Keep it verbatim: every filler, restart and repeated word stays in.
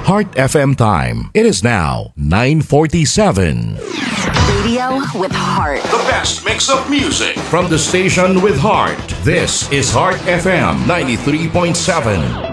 Heart F M time. It is now nine forty-seven. Radio with heart. The best mix of music from the station with heart. This is Heart F M ninety-three point seven.